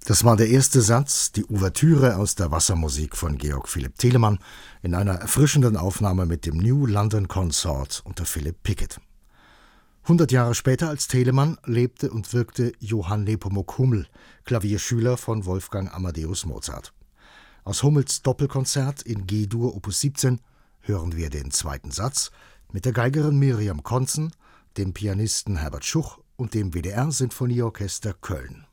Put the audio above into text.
Das war der erste Satz, die Ouvertüre aus der Wassermusik von Georg Philipp Telemann in einer erfrischenden Aufnahme mit dem New London Consort unter Philip Pickett. 100 Jahre später als Telemann lebte und wirkte Johann Nepomuk Hummel, Klavierschüler von Wolfgang Amadeus Mozart. Aus Hummels Doppelkonzert in G-Dur Opus 17 hören wir den zweiten Satz mit der Geigerin Miriam Konzen, dem Pianisten Herbert Schuch und dem WDR Sinfonieorchester Köln.